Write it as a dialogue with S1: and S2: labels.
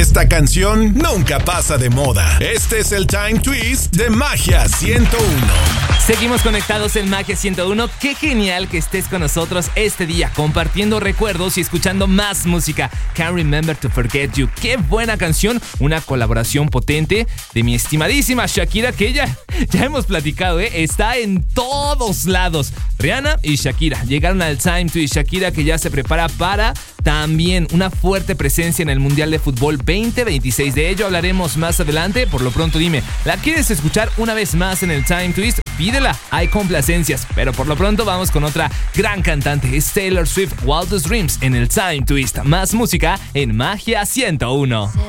S1: Esta canción nunca pasa de moda. Este es el Time Twist de Magia 101.
S2: Seguimos conectados en Magia 101. Qué genial que estés con nosotros este día, compartiendo recuerdos y escuchando más música. Can't Remember to Forget You. Qué buena canción, una colaboración potente de mi estimadísima Shakira, que ya hemos platicado, está en todos lados. Rihanna y Shakira llegaron al Time Twist. Shakira, que ya se prepara para también una fuerte presencia en el Mundial de Fútbol 2026. De ello hablaremos más adelante. Por lo pronto dime, ¿la quieres escuchar una vez más en el Time Twist? Pídela, hay complacencias, pero por lo pronto vamos con otra gran cantante, es Taylor Swift, Wildest Dreams en el Time Twist. Más música en Magia 101.